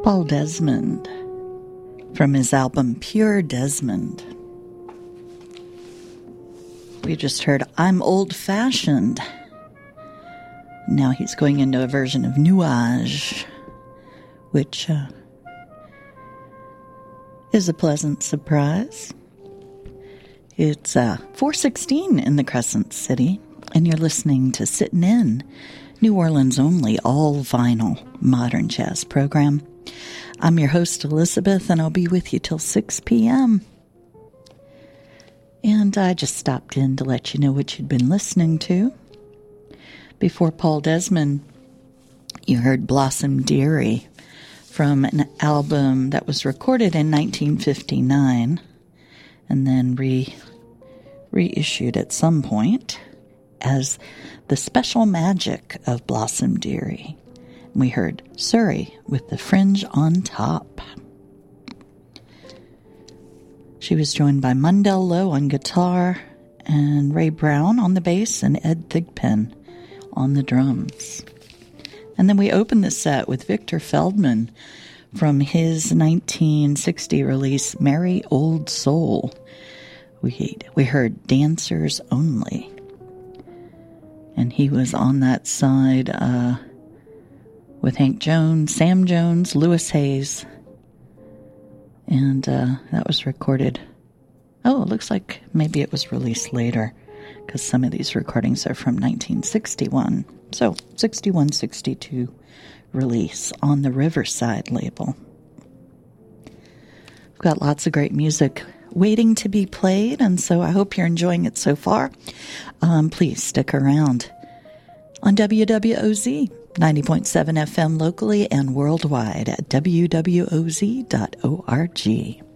Paul Desmond, from his album Pure Desmond. We just heard I'm Old Fashioned. Now he's going into a version of Nuage, which is a pleasant surprise. It's 4:16 in the Crescent City, and you're listening to Sittin' In, New Orleans' only all-vinyl modern jazz program. I'm your host, Elizabeth, and I'll be with you till 6 p.m. And I just stopped in to let you know what you'd been listening to. Before Paul Desmond, you heard Blossom Dearie from an album that was recorded in 1959 and then reissued at some point as The Special Magic of Blossom Dearie. We heard Surrey with The Fringe on Top. She was joined by Mundell Lowe on guitar and Ray Brown on the bass and Ed Thigpen on the drums. And then we opened the set with Victor Feldman from his 1960 release Merry Old Soul. We heard Dancers Only. And he was on that side with Hank Jones, Sam Jones, Louis Hayes. And that was recorded. Oh, it looks like maybe it was released later, because some of these recordings are from 1961. So, 61-62 release on the Riverside label. We've got lots of great music waiting to be played, and so I hope you're enjoying it so far. Please stick around on WWOZ 90.7 FM locally and worldwide at WWOZ.org.